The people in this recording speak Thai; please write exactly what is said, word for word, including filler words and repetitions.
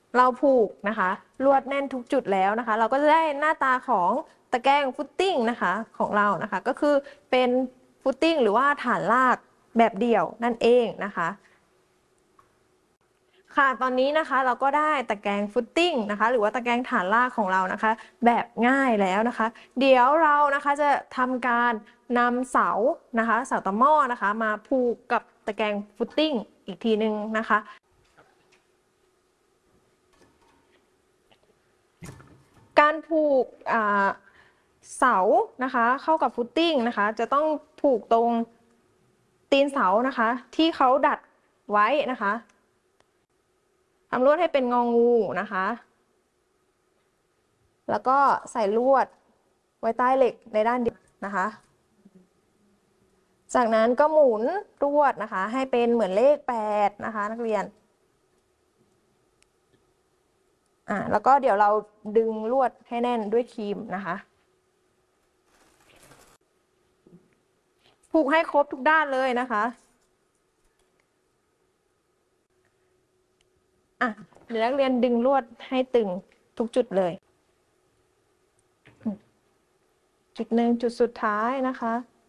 เราผูกนะคะลวดแน่นทุกจุดแล้วนะคะเราก็จะได้หน้าตาของตะแกรงฟุตติ้งนะคะของเรานะคะก็คือเป็นฟุตติ้งหรือว่าฐานลากแบบเดี่ยวนั่นเองนะคะค่ะตอนนี้นะคะเราก็ได้ตะแกรงฟุตติ้งนะคะหรือว่าตะแกรงฐานลากของเรานะคะแบบง่ายแล้วนะคะเดี๋ยวเรานะคะจะทำการนำเสานะคะเสาตะหม้อนะคะมาผูกกับตะแกรงฟุตติ้งอีกทีนึงนะคะการผูกเสานะคะเข้ากับฟุตติ้งนะคะจะต้องผูกตรงตีนเสานะคะที่เขาดัดไว้นะคะทำลวดให้เป็นงองูนะคะแล้วก็ใส่ลวดไว้ใต้เหล็กในด้านเดียวนะคะจากนั้นก็หมุนลวดนะคะให้เป็นเหมือนเลขแปดนะคะนักเรียนอ่าแล้วก็เดี๋ยวเราดึงลวดให้แน่นด้วยครีมนะคะผูกให้ครบทุกด้านเลยนะคะอ่ะเดี๋ยวนักเรียนดึงลวดให้ตึงทุกจุดเลยจุดหนึ่งจุดสุดท้ายนะคะ